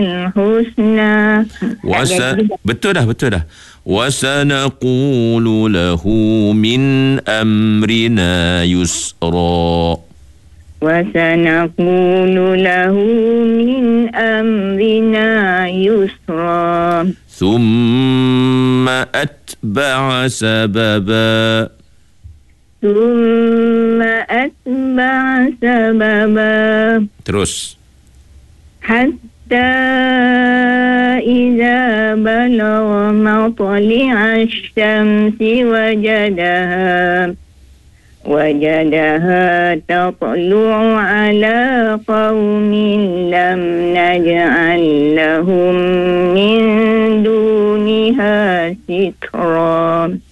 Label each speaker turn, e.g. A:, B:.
A: husna.
B: Betul dah. Wasanaqulu lahu min amrina yusra.
A: Wasanaqulu lahu min amrina yusra.
B: Thumma atba'a sababa.
A: Thumma atba'a sababa.
B: Terus.
A: Hatta iza balagha matli'a asy-syamsi wajadaha tatlu'u ala qaumin lam naj'al lahum min duniha sitra.